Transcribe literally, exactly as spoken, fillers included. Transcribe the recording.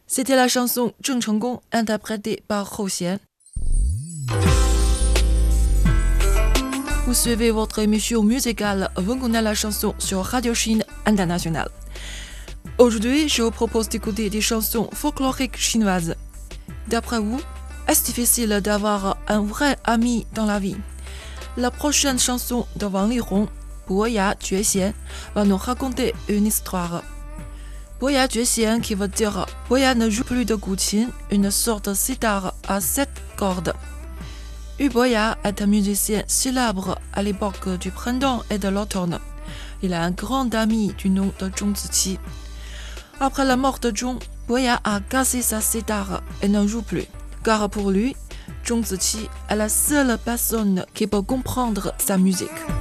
C'était la chanson 郑成功 interprétée par Hou Xian. Vous suivez votre émission musicale Vous connaissez la chanson sur Radio Chine Internationale. Aujourd'hui, je vous propose d'écouter des chansons folkloriques chinoises. D'après vous, est-ce difficile d'avoir un vrai ami dans la vie? La prochaine chanson de Wang Lihong, Boya Jue Xian, va nous raconter une histoire. Boya Jue Xian, qui veut dire Boya ne joue plus de guqin, une sorte de sitar à sept cordes. Yu Boya est un musicien célèbre à l'époque du printemps et de l'automne. Il a un grand ami du nom de Zhong Ziqi. Après la mort de Zhong, Boya a cassé sa sitar et ne joue plus, car pour lui, Zhong Ziqi est la seule personne qui peut comprendre sa musique.